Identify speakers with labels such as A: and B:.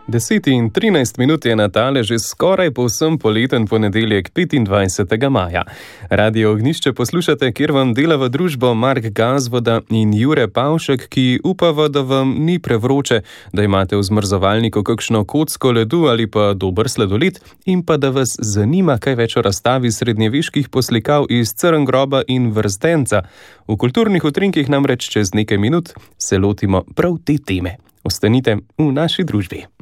A: 10:13 je na tale že skoraj povsem poleten ponedeljek 25. maja. Radio Ognjišče poslušate, kjer vam dela v družbo Mark Gazvoda in Jure Pavšek, ki upava, da vam ni prevroče, da imate v zmrzovalniku kakšno kocko ledu ali pa dober sladoled in pa da vas zanima kaj več o razstavi srednjeveških poslikav iz Crngroba in Vrstenca. V kulturnih utrinkih namreč čez nekaj minut se lotimo prav te teme. Ostanite v naši družbi.